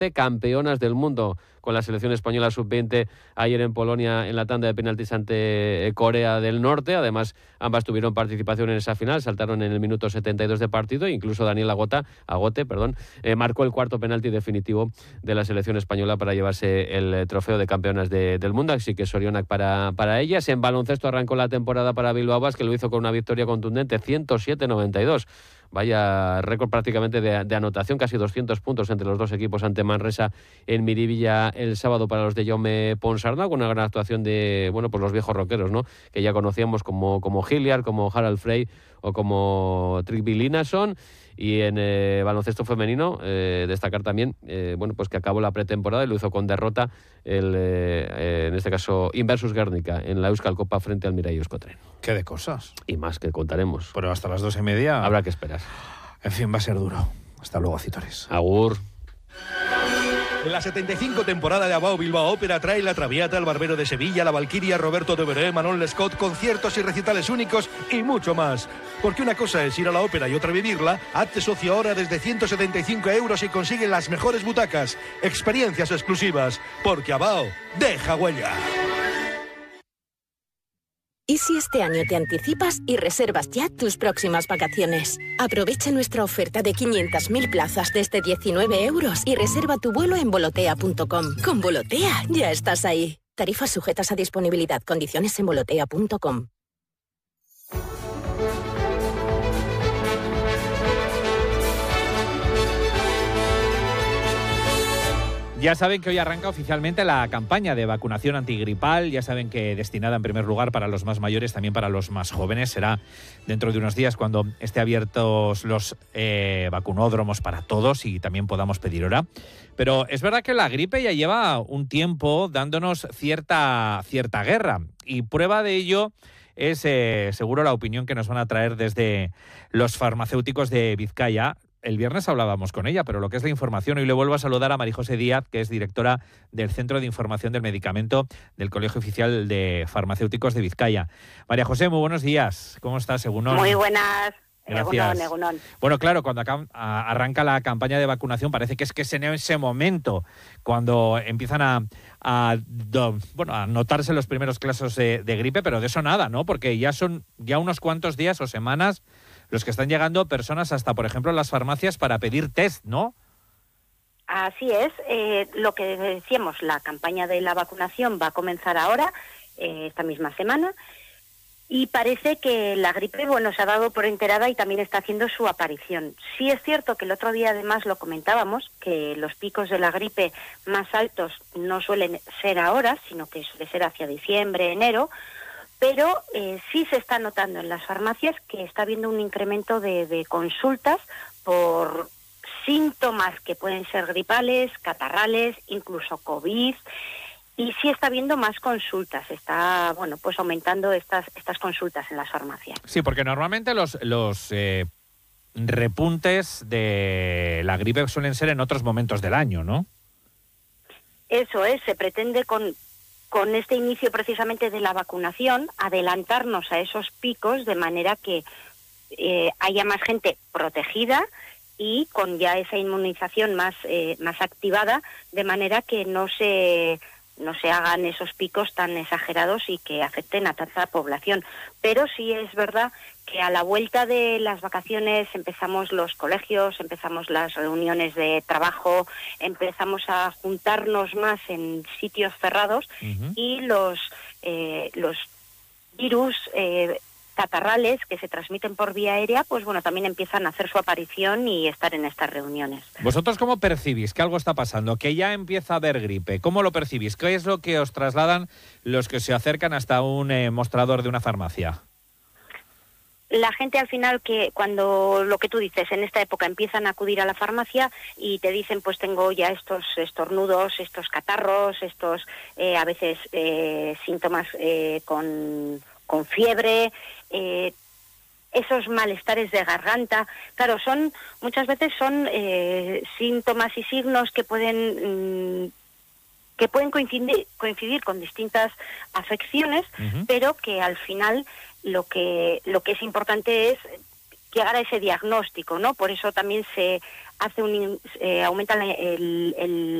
campeonas del mundo con la selección española sub-20 ayer en Polonia en la tanda de penaltis ante Corea del Norte. Además, ambas tuvieron participación en esa final, saltaron en el minuto 72 de partido e incluso Daniel Agote, marcó el cuarto penalti definitivo de la selección española para llevarse el trofeo de campeonas del mundo, así que sorionak para ellas. En baloncesto arrancó la temporada para Bilbao Basket, que lo hizo con una victoria contundente, 107-92. Vaya récord prácticamente de anotación, casi 200 puntos entre los dos equipos ante Manresa en Miribilla el sábado para los de Jaume Ponsarnau, con una gran actuación de pues los viejos rockeros, ¿no?, que ya conocíamos como Hilliard, como Harald Frey o como Trygve Linason. Y en baloncesto femenino, destacar también pues que acabó la pretemporada y lo hizo con derrota en este caso Inversus Guernica en la Euskal Copa frente al Mirai Euskotren. ¿Qué de cosas? Y más que contaremos. Pero hasta las 2:30... habrá que esperar. En fin, va a ser duro. Hasta luego, Citores. Agur. La 75 temporada de Abao Bilbao Ópera trae La Traviata, El Barbero de Sevilla, La Valquiria, Roberto de Veré, Manon Lescaut, conciertos y recitales únicos y mucho más. Porque una cosa es ir a la ópera y otra vivirla. Hazte socio ahora desde 175 € y consigue las mejores butacas. Experiencias exclusivas. Porque Abao deja huella. ¿Y si este año te anticipas y reservas ya tus próximas vacaciones? Aprovecha nuestra oferta de 500.000 plazas desde 19 € y reserva tu vuelo en volotea.com. Con Volotea ya estás ahí. Tarifas sujetas a disponibilidad. Condiciones en volotea.com. Ya saben que hoy arranca oficialmente la campaña de vacunación antigripal. Ya saben que destinada en primer lugar para los más mayores, también para los más jóvenes. Será dentro de unos días cuando esté abiertos los vacunódromos para todos y también podamos pedir hora. Pero es verdad que la gripe ya lleva un tiempo dándonos cierta guerra. Y prueba de ello es seguro la opinión que nos van a traer desde los farmacéuticos de Vizcaya. El viernes hablábamos con ella, pero lo que es la información, hoy le vuelvo a saludar a María José Díaz, que es directora del Centro de Información del Medicamento del Colegio Oficial de Farmacéuticos de Vizcaya. María José, muy buenos días. ¿Cómo estás, Egunon? Muy buenas. Gracias. Egunon. Bueno, claro, cuando arranca la campaña de vacunación parece que es en ese momento cuando empiezan a notarse los primeros casos de gripe, pero de eso nada, ¿no? Porque ya son unos cuantos días o semanas los que están llegando personas hasta, por ejemplo, las farmacias para pedir test, ¿no? Así es. Lo que decíamos, la campaña de la vacunación va a comenzar ahora, esta misma semana, y parece que la gripe, se ha dado por enterada y también está haciendo su aparición. Sí es cierto que el otro día además lo comentábamos, que los picos de la gripe más altos no suelen ser ahora, sino que suele ser hacia diciembre, enero, pero sí se está notando en las farmacias que está habiendo un incremento de consultas por síntomas que pueden ser gripales, catarrales, incluso COVID, y sí está habiendo más consultas, está aumentando estas consultas en las farmacias. Sí, porque normalmente los repuntes de la gripe suelen ser en otros momentos del año, ¿no? Eso es, se pretende con este inicio precisamente de la vacunación, adelantarnos a esos picos de manera que haya más gente protegida y con ya esa inmunización más activada, de manera que no se hagan esos picos tan exagerados y que afecten a tanta población. Pero sí es verdad que a la vuelta de las vacaciones empezamos los colegios, empezamos las reuniones de trabajo, empezamos a juntarnos más en sitios cerrados y los virus catarrales que se transmiten por vía aérea, también empiezan a hacer su aparición y estar en estas reuniones. ¿Vosotros cómo percibís que algo está pasando, que ya empieza a haber gripe? ¿Cómo lo percibís? ¿Qué es lo que os trasladan los que se acercan hasta un mostrador de una farmacia? La gente al final, que cuando lo que tú dices, en esta época empiezan a acudir a la farmacia y te dicen, pues tengo ya estos estornudos, estos catarros, estos a veces síntomas con fiebre, esos malestares de garganta. Claro, muchas veces son síntomas y signos que pueden coincidir con distintas afecciones, pero que al final lo que es importante es llegar a ese diagnóstico, ¿no? Por eso también se hace aumenta